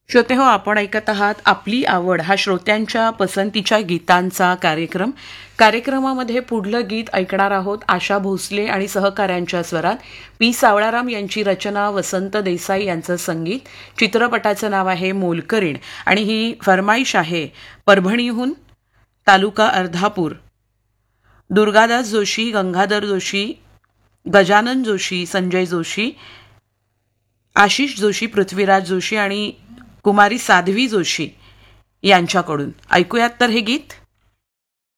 श्रोते हो, आपण ऐकत आहात आपली आवड हा श्रोत्यांच्या पसंतीच्या गीतांचा कार्यक्रमामध्ये पुढलं गीत ऐकणार आहोत आशा भोसले आणि सहकाऱ्यांच्या स्वरात. पी सावळाराम यांची रचना, वसंत देसाई यांचं संगीत. चित्रपटाचं नाव आहे मोलकरीण आणि ही फरमाईश आहे परभणीहून, तालुका अर्धापूर. दुर्गादास जोशी, गंगाधर जोशी, गजानन जोशी, संजय जोशी, आशिष जोशी, पृथ्वीराज जोशी आणि कुमारी साध्वी जोशी यांच्याकडून. ऐकूयात तर हे गीत.